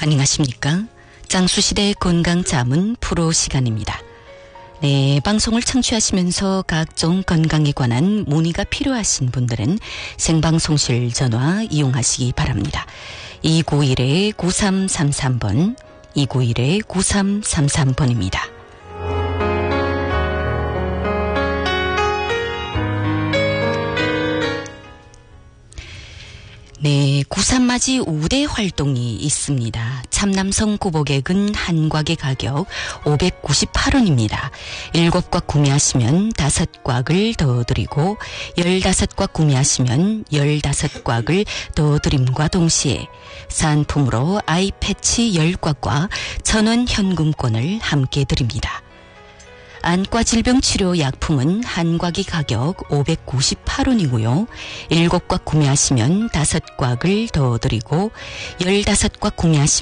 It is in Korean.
안녕하십니까? 장수시대의 건강자문 프로 시간입니다. 네, 방송을 청취하시면서 각종 건강에 관한 문의가 필요하신 분들은 생방송실 전화 이용하시기 바랍니다. 291-9333번, 291-9333번입니다. 네, 구삼맞이 우대 활동이 있습니다. 참남성 구복액은 한 곽의 가격 598원입니다. 7곽 구매하시면 5곽을 더 드리고 15곽 구매하시면 15곽을 더 드림과 동시에 사은품으로 아이패치 10곽과 1,000원 현금권을 함께 드립니다. 안과 질병 치료 약품은 한 곽의 가격 598원이고요. 7곽 구매하시면 5곽을 더 드리고 15곽 구매하시면